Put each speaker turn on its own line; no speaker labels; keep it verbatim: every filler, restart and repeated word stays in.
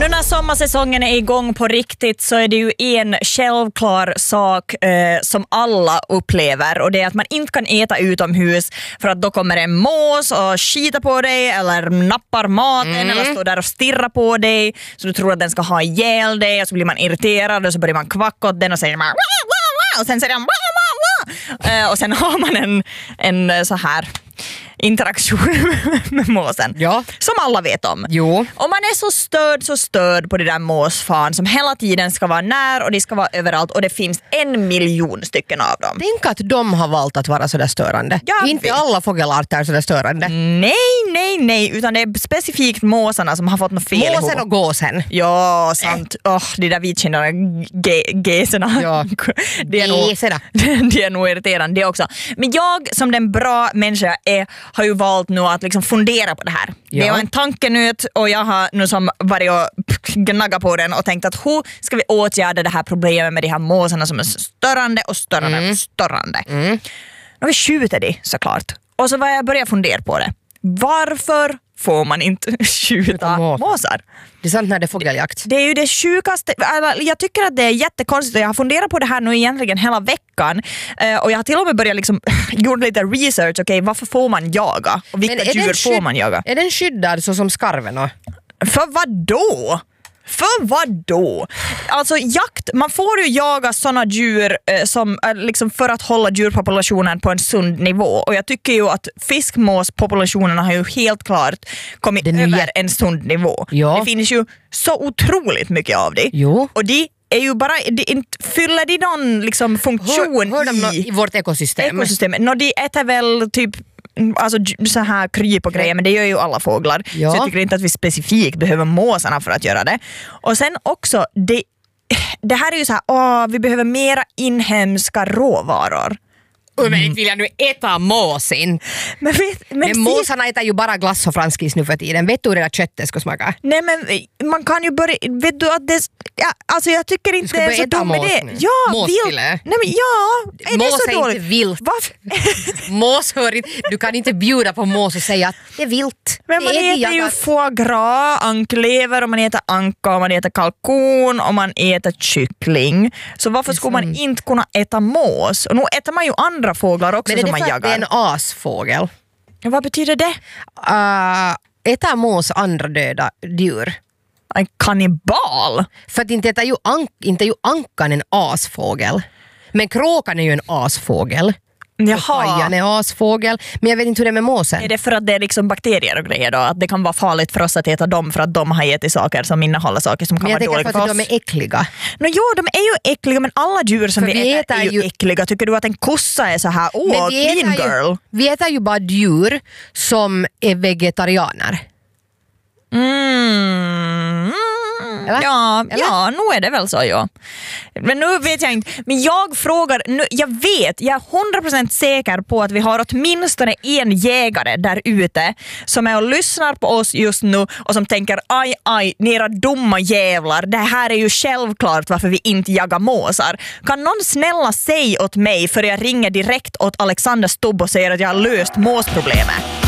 Nu när sommarsäsongen är igång på riktigt så är det ju en självklar sak eh, som alla upplever, och det är att man inte kan äta utomhus för att då kommer en mås och skita på dig eller nappar maten mm. eller står där och stirrar på dig så du tror att den ska ha ihjäl dig, och så blir man irriterad och så börjar man kvacka åt den och säger man wah, wah, wah, och sen säger den wah, wah, wah. Eh, och sen har man en, en så här interaktion med måsen.
Ja.
Som alla vet om.
Jo.
Och man är så störd, så störd på det där måsfan som hela tiden ska vara när och de ska vara överallt, och det finns en miljon stycken av dem.
Tänk att de har valt att vara sådär störande.
Jag
Inte
vet.
alla fågelarter är sådär störande.
Nej, nej, nej, utan det är specifikt måsarna som har fått något fel i
Måsen
huvudet.
och gåsen.
Ja, sant. Åh, oh, de där vitkinnarna geserna.
Ja.
Det är nog,
Geserna.
det är nog irriterande det också. Men jag som den bra människa jag är har ju valt nu att liksom fundera på det här.
Ja.
Det är en tankenut och jag har nu som varit och gnaggat på den och tänkt att hur ska vi åtgärda det här problemet med de här måsarna som är störande och störande
Mm.
och störande.
Mm.
Och vi skjuter de såklart. Och så var jag började fundera på det. Varför får man inte skjuta
måsar.
måsar?
Det är sant när det är fågeljakt.
Det är ju det sjukaste. Jag tycker att det är jättekonstigt, och jag har funderat på det här nu egentligen hela veckan, och jag har till och med börjat liksom gjort lite research. Okej, okay, varför får man jaga? Och vilka
Men är
djur
den
får
skydd-
man jaga?
Är den skyddad så som skarven? Och?
För vad då? För vad då? Alltså jakt, man får ju jaga såna djur eh, som eh, liksom för att hålla djurpopulationen på en sund nivå, och jag tycker ju att fiskmåspopulationerna har ju helt klart kommit
Den är
över
jätte-
en sund nivå.
Ja.
Det finns ju så otroligt mycket av det.
Jo.
Och de är ju bara, de, inte, fyller de någon liksom funktion
Hör, hör de nå-
i
i vårt ekosystem?
ekosystemet? No, de äter väl typ alltså så här kryp och grejer, men det gör ju alla fåglar.
Ja.
Så jag tycker inte att vi specifikt behöver måsarna för att göra det. Och sen också, det, det här är ju så här, åh, vi behöver mera inhemska råvaror.
Mm. Men inte vill jag nu äta måsin.
Men, vet, men,
Men måsarna äter ju bara glass och franskis nu för tiden. Vet du hur det där köttet ska smaka?
Nej, men man kan ju börja, vet du att det, ja, alltså jag tycker
Du
inte
ska
det är
börja
så
äta
dum
mås
idé.
nu.
Ja,
Måsfilé.
vilt. Nej men ja, är
Mås
det så
är
dåligt?
inte vilt.
Varför?
Mås hör inte. Du kan inte bjuda på mås och säga att det är vilt.
Men man
det är
äter ju
jagat.
foie gras, anklever, och man äter anka, och man äter kalkon, och man äter kyckling. Så varför skulle man inte kunna äta mås? Och nu äter man ju andra fåglar också.
Men är
som
det
man
för att
jagar.
det är en asfågel?
Ja, vad betyder det?
Uh, äter mås andra döda djur?
En kannibal?
För att inte, äter ju ank, inte är ju ankan en asfågel. Men kråkan är ju en asfågel. Och pajan
Jaha.
är asfågel. Men jag vet inte hur det är med måsen.
Är det för att det är liksom bakterier och grejer då? Att det kan vara farligt för oss att äta dem för att de har ätit saker som innehåller saker som kan
Men jag
vara
tänker
dåliga
för
för
att
oss?
de är äckliga.
No, jo, de är ju äckliga, men alla djur som
För
vi,
vi
äter,
äter
är ju,
ju-
äckliga. Tycker du att en kossa är så här, åh,
Men vi
clean
äter,
girl?
ju, vi äter ju bara djur som är vegetarianer.
Mm.
Eller?
Ja,
Eller?
ja, nu är det väl så, ja. Men nu vet jag inte. Men jag frågar, nu, jag vet, jag är hundra procent säker på att vi har åtminstone en jägare där ute som är och lyssnar på oss just nu och som tänker, aj, aj, ni era dumma jävlar, det här är ju självklart varför vi inte jagar måsar. Kan någon snälla säga åt mig för jag ringer direkt åt Alexander Stubb och säger att jag har löst måsproblemet?